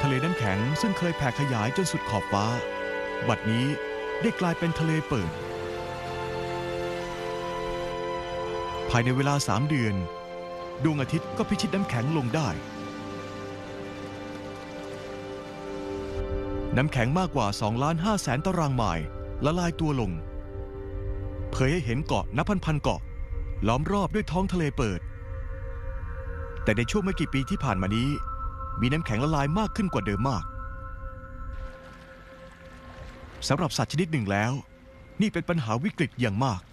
ะเลน้ำแข็งซึ่งเคยแผ่ขยายจนสุดขอบฟ้าบัดนี้ได้กลายเป็นทะเลเปิดภายในเวลา3 เดือนดวงอาทิตย์ก็พิชิตน้ำแข็งลงได้น้ำแข็งมากกว่า 2,500,000 ตารางไมล์ละลายตัวลงเผยให้เห็นเกาะนับพันเกาะล้อมรอบด้วยท้องทะเลเปิดแต่ในช่วงไม่กี่ปีที่ผ่านมานี้มีน้ำแข็งละลายมากขึ้นกว่าเดิมมากสำหรับสัตว์ชนิดหนึ่งแล้วนี่เป็นปัญหาวิกฤตอย่างมาก